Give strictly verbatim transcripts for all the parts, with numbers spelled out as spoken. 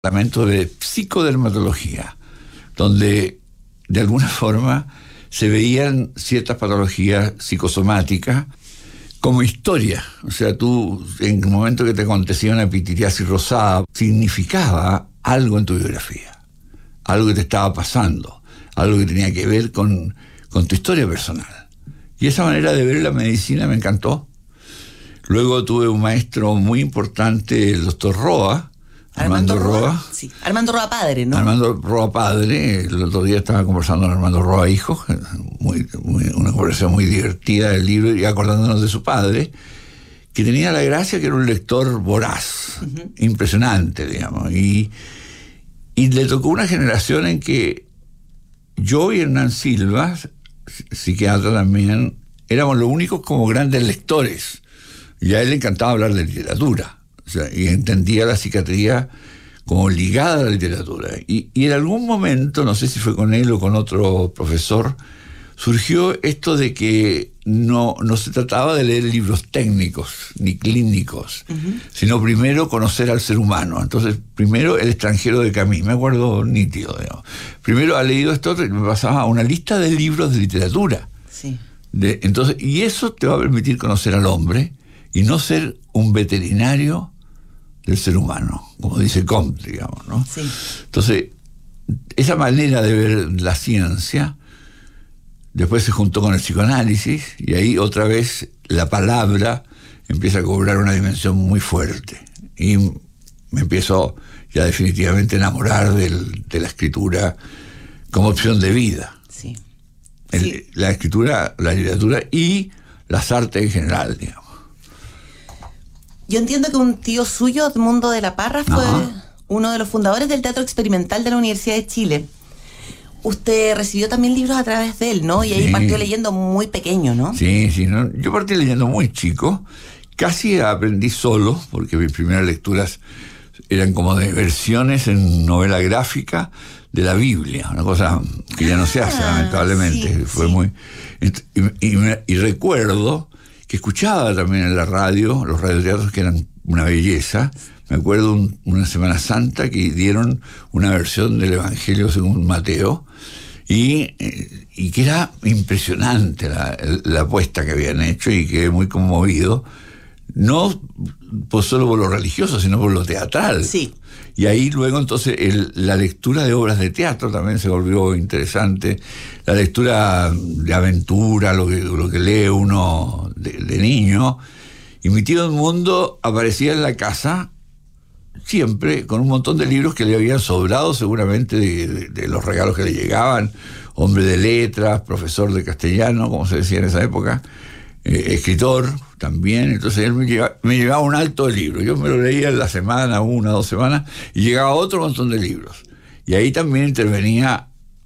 departamento de psicodermatología, donde de alguna forma se veían ciertas patologías psicosomáticas como historia. O sea, tú, en el momento que te acontecía una epitiriasis rosada, significaba algo en tu biografía, algo que te estaba pasando, algo que tenía que ver con, con tu historia personal. Y esa manera de ver la medicina me encantó. Luego tuve un maestro muy importante, el doctor Roa, Armando, Armando Roa. Roa. Sí. Armando Roa padre, ¿no? Armando Roa padre. El otro día estaba conversando con Armando Roa hijo, muy, muy, una conversación muy divertida del libro, y acordándonos de su padre, que tenía la gracia que era un lector voraz, uh-huh. impresionante, digamos. Y, y le tocó una generación en que yo y Hernán Silva, psiquiatra también, éramos los únicos como grandes lectores. Y a él le encantaba hablar de literatura. O sea, y entendía la psiquiatría como ligada a la literatura. Y, y en algún momento, no sé si fue con él o con otro profesor, surgió esto de que no, no se trataba de leer libros técnicos ni clínicos, uh-huh. sino primero conocer al ser humano. Entonces, primero El extranjero de Camus, me acuerdo nítido, digamos. Primero ha leído esto, me pasaba a una lista de libros de literatura. Sí. De, entonces, y eso te va a permitir conocer al hombre y no ser un veterinario del ser humano, como dice Comte, digamos, ¿no? Sí. Entonces, esa manera de ver la ciencia después se juntó con el psicoanálisis, y ahí otra vez la palabra empieza a cobrar una dimensión muy fuerte. Y me empiezo ya definitivamente a enamorar del, de la escritura como opción de vida. Sí. El, sí. La escritura, la literatura y las artes en general, digamos. Yo entiendo que un tío suyo, Edmundo de la Parra, fue Ajá. uno de los fundadores del Teatro Experimental de la Universidad de Chile. Usted recibió también libros a través de él, ¿no? Y ahí sí. partió leyendo muy pequeño, ¿no? Sí, sí. ¿no? Yo partí leyendo muy chico. Casi aprendí solo, porque mis primeras lecturas eran como de versiones en novela gráfica de la Biblia, una cosa que ya no se hace, ah, lamentablemente. Sí, Fue sí. muy... Y, y, y recuerdo que escuchaba también en la radio, los radioteatros que eran una belleza. Me acuerdo un, una Semana Santa que dieron una versión del Evangelio según Mateo, y, y que era impresionante la, la apuesta que habían hecho, y quedé muy conmovido, no pues solo por lo religioso, sino por lo teatral. Sí. Y ahí luego entonces el, la lectura de obras de teatro también se volvió interesante, la lectura de aventura, lo que, lo que lee uno de, de niño. Y mi tío Edmundo aparecía en la casa siempre con un montón de libros que le habían sobrado seguramente de, de, de los regalos que le llegaban, hombre de letras, profesor de castellano, como se decía en esa época, eh, escritor también. Entonces él me llevaba, me llevaba un alto de libros. Yo me lo leía en la semana, una, dos semanas, y llegaba otro montón de libros. Y ahí también intervenía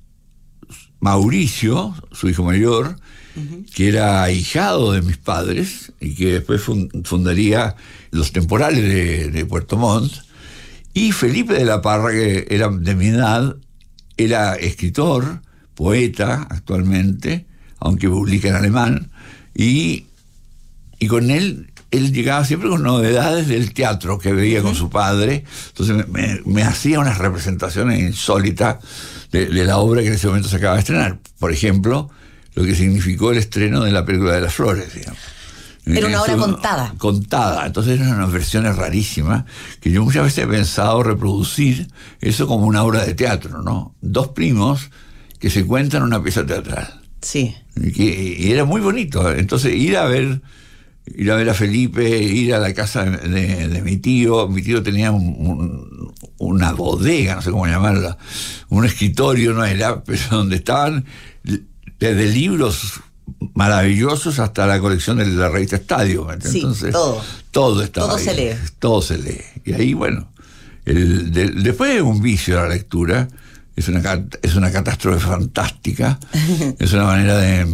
Mauricio, su hijo mayor, uh-huh. que era ahijado de mis padres y que después fundaría los Temporales de, de Puerto Montt. Y Felipe de la Parra, que era de mi edad, era escritor, poeta actualmente, aunque publica en alemán, y, y con él, él llegaba siempre con novedades del teatro que veía uh-huh. con su padre. Entonces me, me, me hacía unas representaciones insólitas de, de la obra que en ese momento se acaba de estrenar. Por ejemplo, lo que significó el estreno de la película de las flores, digamos. Era una obra contada. Contada. Entonces eran unas versiones rarísimas que yo muchas veces he pensado reproducir eso como una obra de teatro, ¿no? Dos primos que se cuentan una pieza teatral. Sí. Y, que, y era muy bonito. Entonces ir a ver, ir a ver a Felipe, ir a la casa de, de, de mi tío. Mi tío tenía un, un, una bodega, no sé cómo llamarla, un escritorio, no era, pero donde estaban desde libros maravillosos hasta la colección de la revista Estadio. Sí, entonces todo. Todo estaba Todo ahí. se lee. Todo se lee. Y ahí, bueno, el, de, después de un vicio a la lectura, es una, es una catástrofe fantástica, es una manera de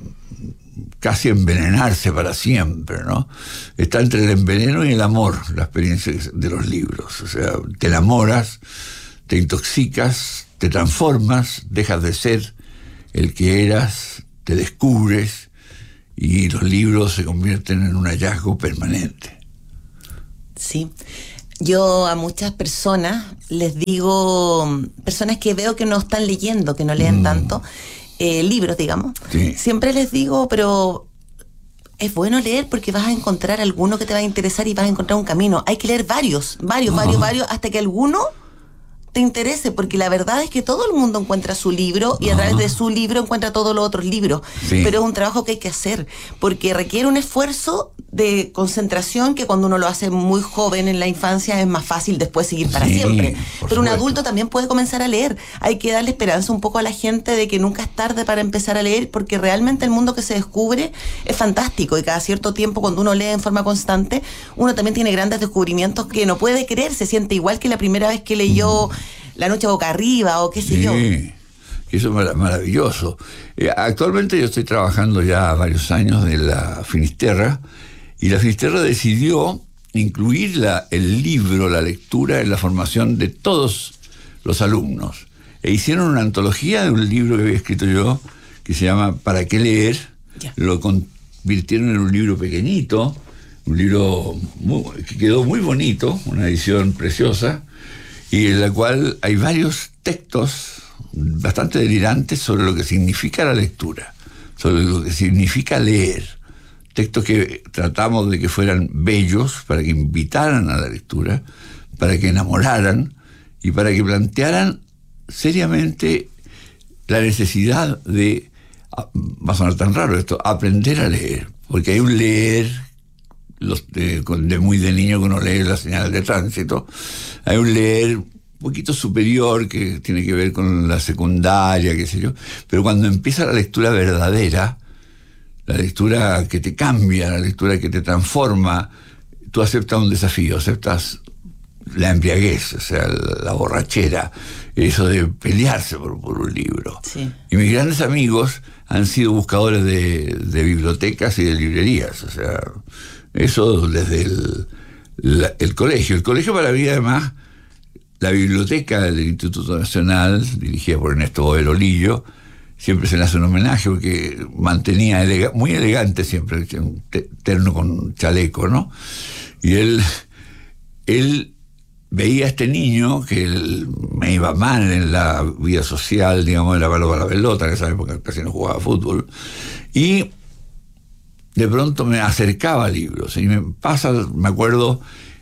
casi envenenarse para siempre, ¿no? Está entre el enveneno y el amor, la experiencia de los libros. O sea, te enamoras, te intoxicas, te transformas, dejas de ser el que eras, te descubres, y los libros se convierten en un hallazgo permanente. Sí. Yo a muchas personas les digo, personas que veo que no están leyendo, que no leen mm. tanto, eh, libros, digamos, sí. siempre les digo, pero es bueno leer porque vas a encontrar alguno que te va a interesar y vas a encontrar un camino. Hay que leer varios, varios, varios, varios, hasta que alguno te interese, porque la verdad es que todo el mundo encuentra su libro y a través de su libro encuentra todos los otros libros, sí. pero es un trabajo que hay que hacer, porque requiere un esfuerzo de concentración que cuando uno lo hace muy joven en la infancia es más fácil después seguir para sí, siempre, pero un adulto también puede comenzar a leer. Hay que darle esperanza un poco a la gente de que nunca es tarde para empezar a leer, porque realmente el mundo que se descubre es fantástico y cada cierto tiempo cuando uno lee en forma constante uno también tiene grandes descubrimientos que no puede creer, se siente igual que la primera vez que leyó mm. La noche boca arriba o qué sé sí. yo. Eso es maravilloso. Eh, actualmente yo estoy trabajando ya varios años en la Finisterra, y la Finisterra decidió incluir la, el libro, la lectura, en la formación de todos los alumnos. E hicieron una antología de un libro que había escrito yo, que se llama ¿Para qué leer? Yeah. Lo convirtieron en un libro pequeñito, un libro muy, que quedó muy bonito, una edición preciosa, y en la cual hay varios textos bastante delirantes sobre lo que significa la lectura, sobre lo que significa leer. Textos que tratamos de que fueran bellos, para que invitaran a la lectura, para que enamoraran y para que plantearan seriamente la necesidad de, va a sonar tan raro esto, aprender a leer, porque hay un leer Los de, de muy de niño que uno lee las señales de tránsito, hay un leer un poquito superior que tiene que ver con la secundaria, qué sé yo, pero cuando empieza la lectura verdadera, la lectura que te cambia, la lectura que te transforma, tú aceptas un desafío, aceptas la embriaguez, o sea, la, la borrachera, eso de pelearse por, por un libro. Sí. Y mis grandes amigos han sido buscadores de, de bibliotecas y de librerías, o sea, eso desde el, la, el colegio. El colegio para mí, además, la biblioteca del Instituto Nacional, dirigida por Ernesto Bovero Lillo, siempre se le hace un homenaje porque mantenía elega, muy elegante siempre, un terno con chaleco, ¿no? Y él, él veía a este niño que él, me iba mal en la vida social, digamos, era malo para la pelota, en esa época casi no jugaba fútbol, y de pronto me acercaba a libros, y me pasa, me acuerdo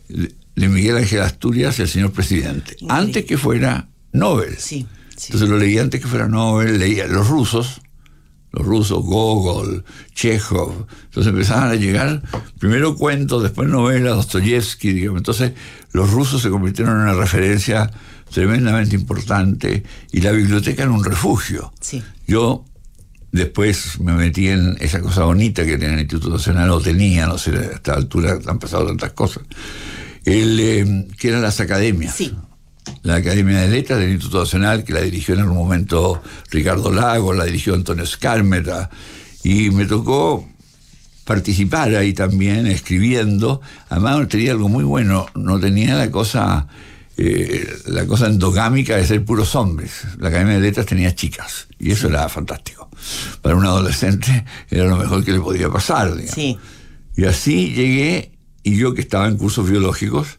de Miguel Ángel Asturias y el señor presidente, sí. antes que fuera Nobel. Sí, sí. Entonces lo leía antes que fuera Nobel, leía los rusos, los rusos, Gogol, Chekhov, entonces empezaban a llegar primero cuentos, después novelas, Dostoyevsky, digamos. Entonces los rusos se convirtieron en una referencia tremendamente importante, y la biblioteca era un refugio. Sí. Yo después me metí en esa cosa bonita que tenía el Instituto Nacional, o tenía, no sé, a esta altura han pasado tantas cosas, el, eh, que eran las academias. Sí. La Academia de Letras del Instituto Nacional, que la dirigió en algún momento Ricardo Lagos, la dirigió Antonio Skármeta, y me tocó participar ahí también, escribiendo. Además tenía algo muy bueno, no tenía la cosa, eh, la cosa endogámica de ser puros hombres. La Academia de Letras tenía chicas, y eso sí. era fantástico. Para un adolescente era lo mejor que le podía pasar, digamos. Sí. Y así llegué, y yo que estaba en cursos biológicos,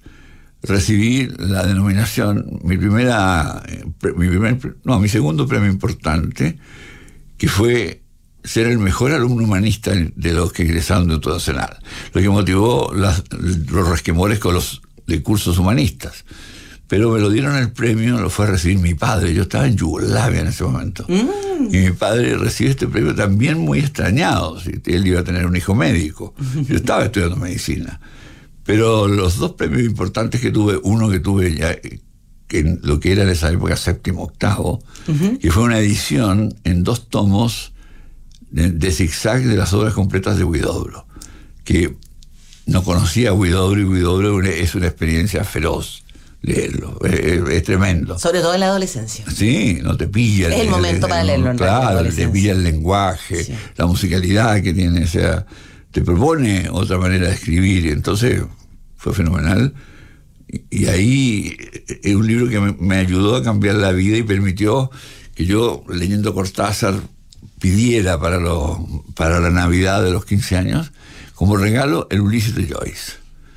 recibí la denominación, mi primera, mi primer, no, mi segundo premio importante, que fue ser el mejor alumno humanista de los que ingresaron de Instituto Nacional, lo que motivó las, los resquemores con los de cursos humanistas. Pero me lo dieron el premio, lo fue a recibir mi padre. Yo estaba en Yugoslavia en ese momento. Mm. Y mi padre recibe este premio también muy extrañado. ¿Sí? Él iba a tener un hijo médico. Yo estaba estudiando medicina. Pero los dos premios importantes que tuve, uno que tuve ya, que lo que era en esa época séptimo, octavo, uh-huh. que fue una edición en dos tomos de, de zigzag de las obras completas de Huidobro, que no conocía a Huidobro, y Huidobro es una experiencia feroz leerlo, es, es tremendo. Sobre todo en la adolescencia. Sí, no te pilla. Es el, el momento el, para leerlo. En claro, te pilla el lenguaje, sí. la musicalidad que tiene, o sea, te propone otra manera de escribir, y entonces fue fenomenal. Y, y ahí es un libro que me, me ayudó a cambiar la vida y permitió que yo, leyendo Cortázar, pidiera para, lo, para la Navidad de los quince años, como regalo, el Ulises de Joyce.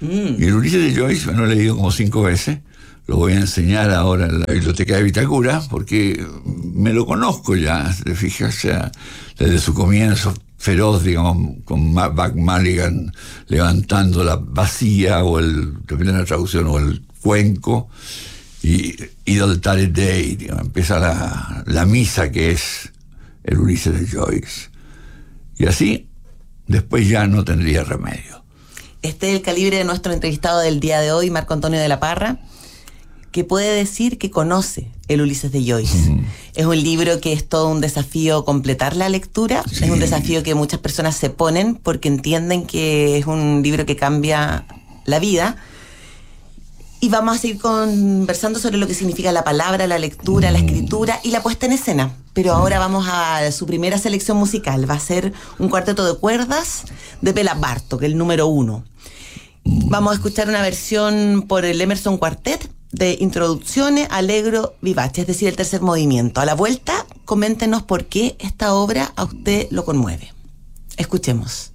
Mm. Y el Ulises de Joyce, me lo he leído como cinco veces. Lo voy a enseñar ahora en la biblioteca de Vitacura, porque me lo conozco ya, te fijas, o sea, desde su comienzo feroz, digamos, con Buck Mulligan levantando la vacía, o el, depende de la traducción, o el cuenco, y Idle Tare Day, digamos, empieza la, la misa que es el Ulises de Joyce. Y así, después ya no tendría remedio. Este es el calibre de nuestro entrevistado del día de hoy, Marco Antonio de la Parra, que puede decir que conoce el Ulises de Joyce. Mm. Es un libro que es todo un desafío completar la lectura, sí. Es un desafío que muchas personas se ponen porque entienden que es un libro que cambia la vida. Y vamos a seguir conversando sobre lo que significa la palabra, la lectura, mm. la escritura y la puesta en escena. Pero ahora vamos a su primera selección musical. Va a ser un cuarteto de cuerdas de Béla Bartók, el número uno. Mm. Vamos a escuchar una versión por el Emerson Quartet de Introduzione Allegro Vivace, es decir, el tercer movimiento. A la vuelta, coméntenos por qué esta obra a usted lo conmueve. Escuchemos.